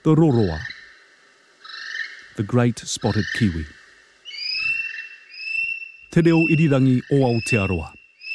the roroa, the great spotted kiwi. Te reo irirangi o Aotearoa.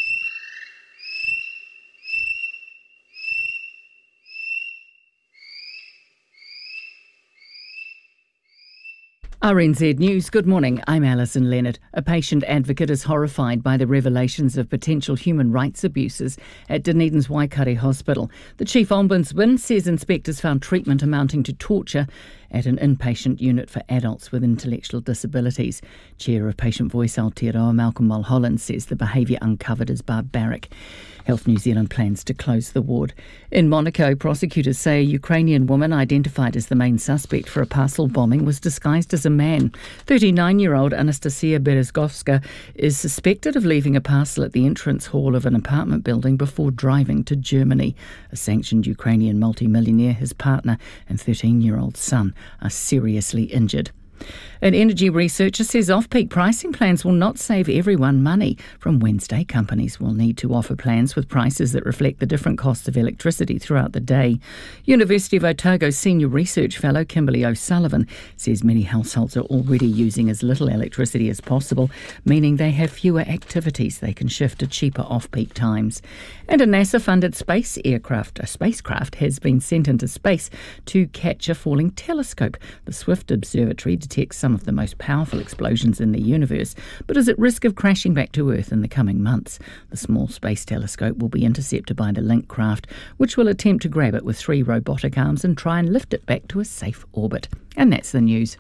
RNZ News, good morning. I'm Alison Leonard. A patient advocate is horrified by the revelations of potential human rights abuses at Dunedin's Waikato Hospital. The chief ombudsman says inspectors found treatment amounting to torture at an inpatient unit for adults with intellectual disabilities. Chair of Patient Voice Aotearoa, Malcolm Mulholland, says the behaviour uncovered is barbaric. Health New Zealand plans to close the ward. In Monaco, prosecutors say a Ukrainian woman identified as the main suspect for a parcel bombing was disguised as a man. 39-year-old Anastasia Berezgovska is suspected of leaving a parcel at the entrance hall of an apartment building before driving to Germany. A sanctioned Ukrainian multimillionaire, his partner and 13-year-old son are seriously injured. An energy researcher says off-peak pricing plans will not save everyone money. From Wednesday, companies will need to offer plans with prices that reflect the different costs of electricity throughout the day. University of Otago Senior Research Fellow Kimberly O'Sullivan says many households are already using as little electricity as possible, meaning they have fewer activities they can shift to cheaper off-peak times. And a NASA-funded spacecraft has been sent into space to catch a falling telescope. The Swift Observatory detects some of the most powerful explosions in the universe, but is at risk of crashing back to Earth in the coming months. The small space telescope will be intercepted by the Link craft, which will attempt to grab it with 3 robotic arms and try and lift it back to a safe orbit. And that's the news.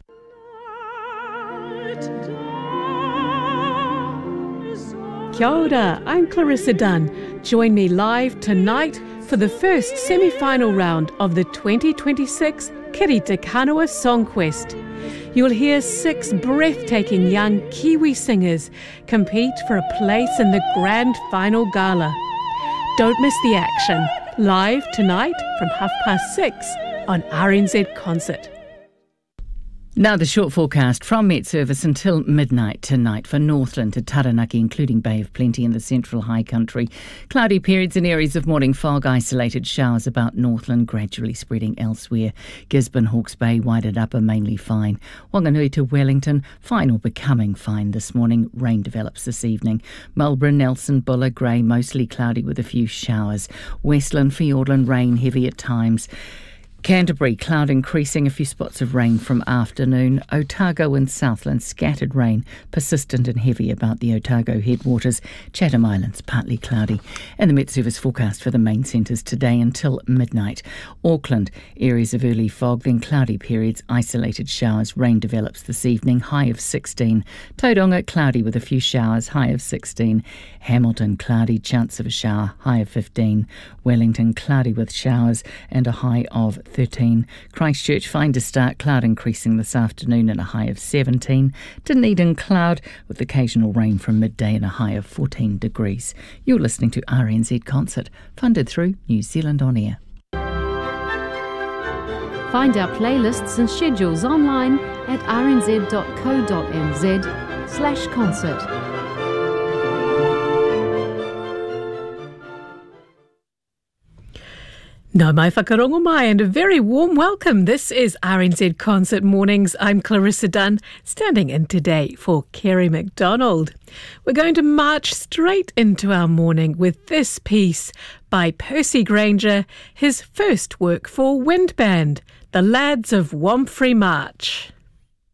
Kia ora, I'm Clarissa Dunn. Join me live tonight for the first semi-final round of the 2026 Kirita Kanoa Song Quest. You'll hear 6 breathtaking young Kiwi singers compete for a place in the grand final gala. Don't miss the action. Live tonight from 6:30 on RNZ Concert. Now the short forecast from Met Service until midnight tonight for Northland to Taranaki, including Bay of Plenty in the central high country. Cloudy periods and areas of morning fog, isolated showers about Northland, gradually spreading elsewhere. Gisborne, Hawke's Bay, Waited Upper, mainly fine. Wanganui to Wellington, fine or becoming fine this morning. Rain develops this evening. Melbourne, Nelson, Buller, grey, mostly cloudy with a few showers. Westland, Fiordland, rain heavy at times. Canterbury, cloud increasing, a few spots of rain from afternoon. Otago and Southland, scattered rain, persistent and heavy about the Otago headwaters. Chatham Islands, partly cloudy. And the Met Service forecast for the main centres today until midnight. Auckland, areas of early fog, then cloudy periods, isolated showers. Rain develops this evening, high of 16. Tauranga, cloudy with a few showers, high of 16. Hamilton, cloudy, chance of a shower, high of 15. Wellington, cloudy with showers and a high of 13. Christchurch, fine to start, cloud increasing this afternoon and a high of 17. Dunedin, cloud with occasional rain from midday and a high of 14 degrees. You're listening to RNZ Concert, funded through New Zealand On Air. Find our playlists and schedules online at rnz.co.nz/concert. Nau mai whakarongo mai and a very warm welcome. This is RNZ Concert Mornings. I'm Clarissa Dunn, standing in today for Kerry McDonald. We're going to march straight into our morning with this piece by Percy Granger, his first work for Wind Band, The Lads of Wamphray March.